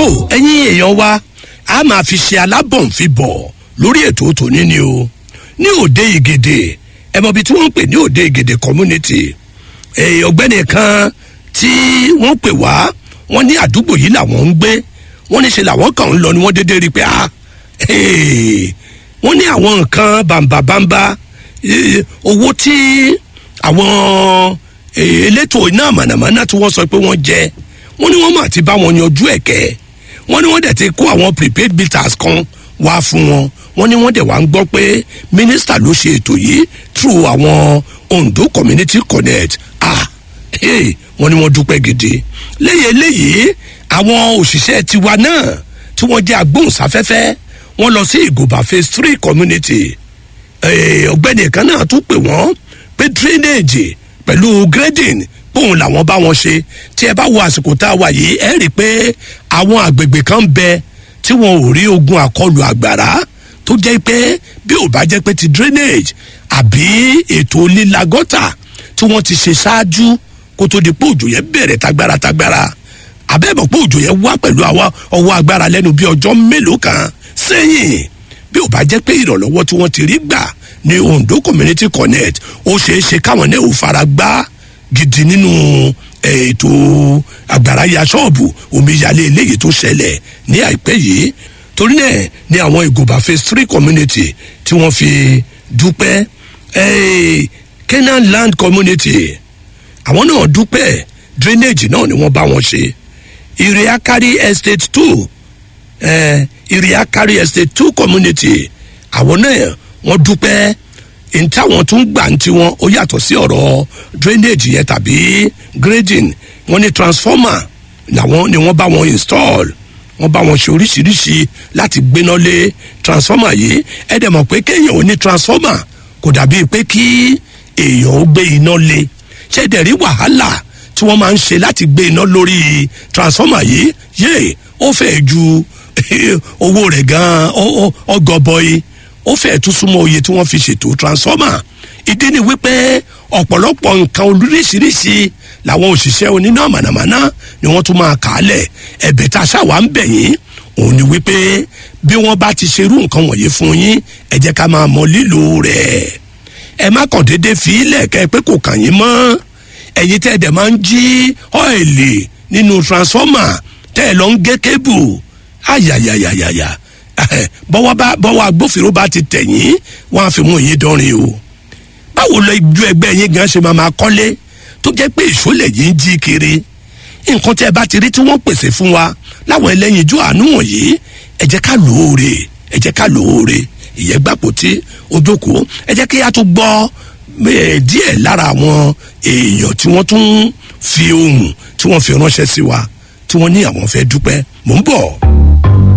tó ẹ̀yin èèyàn wa a máa fi ṣe alábọ̀nfibọ̀ lórí ètò tòní ni o ní òde ìgèdè ẹ mọ̀ bí tí wọ́n ń pè ní òde ìgèdè community ọ̀gbẹ́ni kan tí wọ́n pè wá wọ́n ní àdúgbò yìí làwọn ń gbé wọ́n ní ṣe làwọn kàn ń lọ ni wọ́n dédé rí i pé wọ́n ní àwọn nǹkan bàǹbàǹbà owó tí àwọn elétò iná mànàmáná tí wọ́n sọ pé wọ́n jẹ wọ́n ní wọ́n mà ti bá wọn yanjú ẹ̀kẹ́ wọ́n ní wọ́n dẹ̀ ti kó àwọn prepaid meters kan wá fún wọn wọ́n ní wọ́n dẹ̀ wá ń gbọ́ pé mínísítà ló ṣe ètò yìí through àwọn Ondo Community Connect wọ́n ní wọ́n dúpẹ́ gidi lẹ́yìn eléyìí àwọn òṣìṣẹ́ tiwa náà tí wọ́n jẹ́ agbóhùnsáfẹ́fẹ́ wọ́n lọ sí Ìgòbà phase 3 community ọ̀gbẹ́ni kan náà tún pè wọ́n pé drainage pẹ̀lú grading bóun làwọn bá wọn ṣe tí ẹ bá wo àsìkò tá a wà yìí ẹ rí i pé àwọn àgbègbè kan ń bẹ tí wọn ò rí ogun àkọlù àgbàrá tó jẹ́ pé bí ò bá jẹ́ pé ti drainage àbí ètò líla gọ́tà tí wọ́n ti ṣe ṣáájú kó tó di pé òjò yẹn bẹ̀rẹ̀ tagbára àbẹ́bọ̀ pé òjò yẹn wá pẹ̀lú ọwọ́ agbára lẹ́nu bí ọjọ́ mélòó kan sẹ́yìn bí ò bá jẹ́ pé ìrànlọ́wọ́ tí wọ́n ti rí gbà ní Ondo Community Connect ó ṣeé ṣe káwọn náà ò fara gbá gidi nínú ètò àgbàrá ya ṣọ́ọ̀bù omíyalé eléyìí tó ṣẹlẹ̀ ní àìpẹ́ yìí torí náà ní àwọn Ìgòbà phase 3 community tí wọ́n fi dúpẹ́ Canaan Land Community àwọn náà dúpẹ́ drainage náà ni wọ́n bá wọn ṣe Iriakari Estate 2 Iriakari Estate 2 community àwọn náà wọ́n dúpẹ́ ntí àwọn tún gbà ntí wọn ó yàtọ̀ sí ọ̀rọ̀ drainage yẹn tàbí grading wọ́n ní transformer làwọn ni wọ́n bá wọn install wọ́n bá wọn ṣe oríṣiríṣi láti gbéná lé transformer yìí ẹ dẹ̀ mọ̀ pé kéèyàn ò ní transformer kò dàbí pé kí èèyàn ó gbé iná lé ṣé dẹ̀ rí wàhálà tí wọ́n máa ń ṣe láti gbé iná lórí transformer yìí yé ó fẹ́ ju owó rẹ̀ gan-an ọgọ́bọ̀yì ó fẹ́ tún súnmọ́ oye tí wọ́n fi ṣètò transformer ìdí ni wípé ọ̀pọ̀lọpọ̀ nǹkan oríṣiríṣi làwọn òṣìṣẹ́ oníná mànàmáná ni wọ́n tún máa kà á lẹ̀ ẹ̀bẹ̀ tá a ṣàwà ń bẹ̀ yín òun ni wípé bí wọ́n bá ti ṣerú nǹkan wọ̀nyí fún yín ẹ jẹ́ ká máa mọ lílò rẹ̀ ẹ má kàn déédéé fi ilẹ̀ kẹ́ pé kò kàn yín mọ́ ẹ̀yin tẹ́ ẹ dẹ̀ máa ń jí ọ́ìlì nínú transformer tẹ́ ẹ lọ ń gé kébù ayayayayaya bọ́wọ́ agbófinró bá ti tẹ̀yìn wọ́n á fi mú yín dánrin o báwo lọ ju ẹgbẹ́ yín gan ṣe máa kọ́lé tó jẹ́ pé ìṣólẹ̀ yìí ń jí kiri nǹkan tí ẹ bá ti rí tí wọ́n pèsè fún wa láwọn ẹlẹ́yinjú àánú wọ̀nyí ẹ jẹ́ ká lóore ìyẹn gbàpò tí ó jókòó ẹ jẹ́ kí a tún gbọ́ díẹ̀ lára àwọn èèyàn tí wọ́n tún fi ohùn tí wọ́n fi ránṣẹ́ sí wa tí wọ́n ní àwọn fẹ́ dúpẹ́ mò ń bọ̀.